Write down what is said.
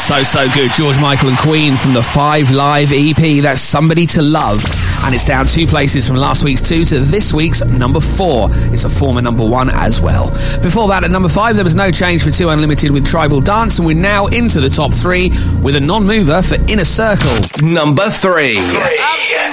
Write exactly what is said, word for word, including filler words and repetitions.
So, so good. George Michael and Queen from the Five Live E P. That's Somebody to Love. And it's down two places from last week's two to this week's number four. It's a former number one as well. Before that, at number five, there was no change for Two Unlimited with Tribal Dance. And we're now into the top three with a non-mover for Inner Circle. Number three. three.